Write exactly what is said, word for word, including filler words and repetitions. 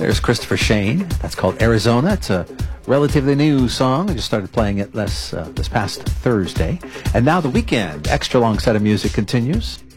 There's Christopher Shane. That's called Arizona. It's a relatively new song. I just started playing it less, uh, this past Thursday. And now The Weeknd. Extra long set of music continues.